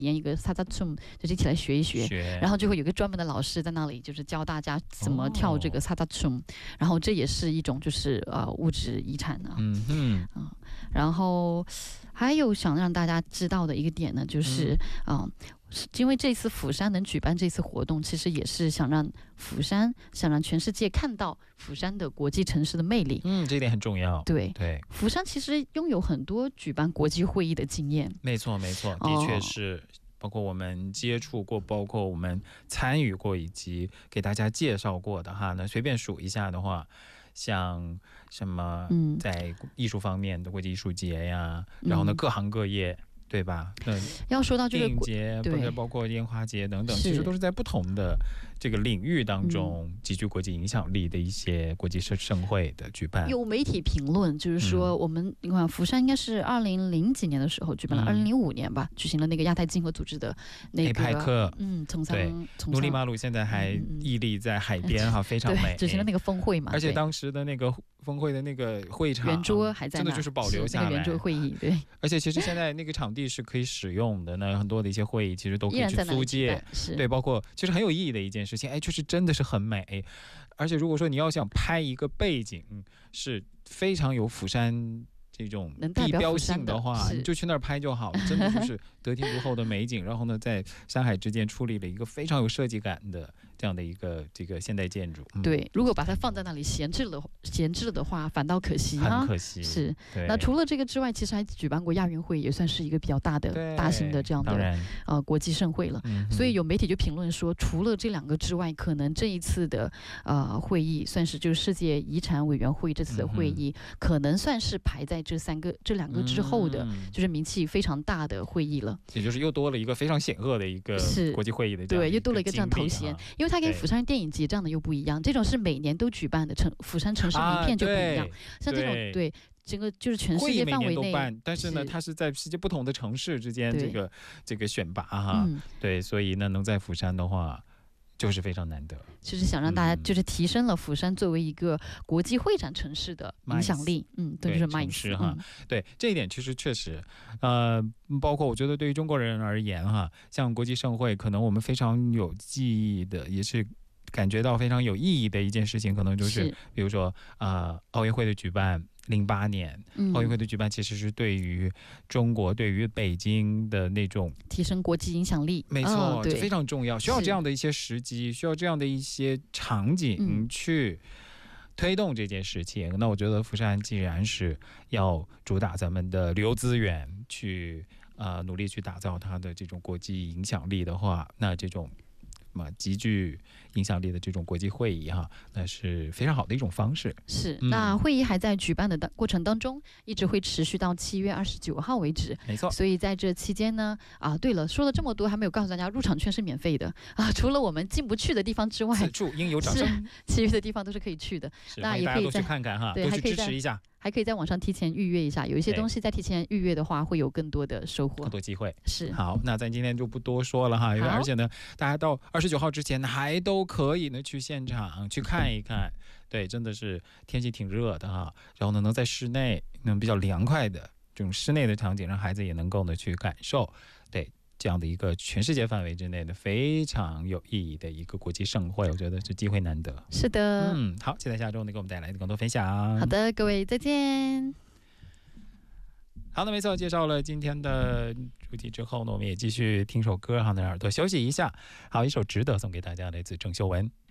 研一个萨扎춤，就是一起来学一学。然后就会有一个专门的老师在那里，就是教大家怎么跳这个萨扎춤。然后这也是一种就是物质遗产呢。然后还有想让大家知道的一个点呢，就是因为这次釜山能举办这次活动，其实也是想让釜山，想让全世界看到釜山的国际城市的魅力。 这一点很重要。对， 釜山其实拥有很多举办国际会议的经验。 没错，的确是。包括我们接触过，包括我们参与过，以及给大家介绍过的哈。那随便数一下的话，像什么在艺术方面的国际艺术节呀，然后呢各行各业。对吧？ 要说到这个电影节，包括烟花节等等，其实都是在不同的这个领域当中极具国际影响力的一些国际盛会的举办。 有媒体评论就是说，我们你看釜山应该是2000几年的时候举办了，2005年吧，举行了那个亚太经合组织的那个派克， 对， 努力马鲁现在还屹立在海边哈，非常美。 举行了那个峰会嘛， 而且当时的那个峰会的那个会场圆桌还在那， 真的就是保留下来。 圆桌会议，对。 而且其实现在那个场地是可以使用的，那很多的一些会议其实都可以去租借，对，包括其实很有意义的一件事情，就是真的是很美。而且如果说你要想拍一个背景是非常有釜山这种地标性的话，你就去那儿拍就好了，真的就是得天独厚的美景。然后呢，在山海之间矗立了一个非常有设计感的这样的一个这个现代建筑。 对，如果把它放在那里闲置了的话，反倒可惜啊， 很可惜。 是。那除了这个之外，其实还举办过亚运会，也算是一个比较大型的这样的国际盛会了。所以有媒体就评论说，除了这两个之外，可能这一次的会议算是就是世界遗产委员会这次的会议，可能算是排在这两个之后的，就是名气非常大的会议了。 也就是又多了一个非常显赫的一个国际会议的， 对，又多了一个这样头衔。因为它跟釜山电影节这样的又不一样，这种是每年都举办的，釜山城市名片就不一样。像这种对整个就是全世界范围内， 但是呢，它是在世界不同的城市之间这个选拔哈，对，所以呢，能在釜山的话。就是非常难得， 就是想让大家就是提升了釜山作为一个国际会展城市的影响力，对，就是城市哈， 对这一点其实确实，包括我觉得对于中国人而言哈，像国际盛会，可能我们非常有记忆的，也是感觉到非常有意义的一件事情，可能就是比如说奥运会的举办。08年奥运会的举办其实是对于中国对于北京的那种提升国际影响力， 没错，这非常重要，需要这样的一些时机，需要这样的一些场景去推动这件事情。那我觉得釜山既然是要主打咱们的旅游资源，去努力去打造它的这种国际影响力的话，那这种极具影响力的这种国际会议哈，那是非常好的一种方式。 是，那会议还在举办的过程当中，一直会持续到7月29号为止。 没错。 所以在这期间呢，对了，说了这么多，还没有告诉大家，入场券是免费的除了我们进不去的地方之外， 此处应有掌声。 其余的地方都是可以去的。 那也可以去看看哈， 对， 都去支持一下。 还可以在网上提前预约一下，有一些东西在提前预约的话，会有更多的收获， 更多机会。 是。 好，那咱今天就不多说了哈，因为而且呢，大家到29号之前还都可以呢去现场去看一看。对，真的是天气挺热的哈，然后呢，能在室内比较凉快的这种室内的场景，让孩子也能够呢去感受。对。这样的一个全世界范围之内的非常有意义的一个国际盛会，我觉得是机会难得。 是的， 好，期待下周呢给我们带来的更多分享。 好的，各位再见。 好的，没错，介绍了今天的主题之后呢，我们也继续听首歌哈，让耳朵休息一下。好，一首《值得》送给大家，来自郑秀文。